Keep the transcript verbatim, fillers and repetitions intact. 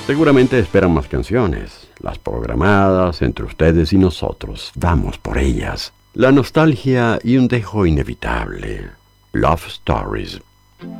Seguramente esperan más canciones, las programadas entre ustedes y nosotros. Vamos por ellas. La nostalgia y un dejo inevitable. Love Stories.